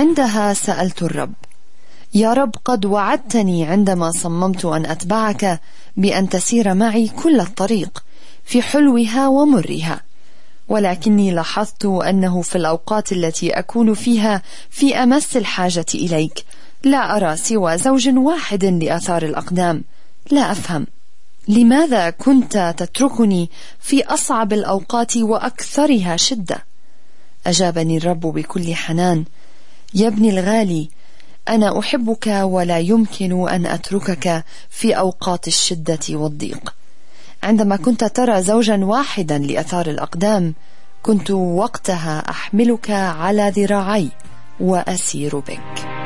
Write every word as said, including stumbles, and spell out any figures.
عندها سألت الرب: يا رب، قد وعدتني عندما صممت أن أتبعك بأن تسير معي كل الطريق في حلوها ومرها، ولكني لاحظت أنه في الأوقات التي أكون فيها في أمس الحاجة إليك لا أرى سوى زوج واحد لآثار الأقدام. لا أفهم لماذا كنت تتركني في أصعب الأوقات وأكثرها شدة. أجابني الرب بكل حنان: يا ابني الغالي، أنا أحبك ولا يمكن أن أتركك في أوقات الشدة والضيق. عندما كنت ترى زوجا واحدا لآثار الأقدام، كنت وقتها أحملك على ذراعي وأسير بك.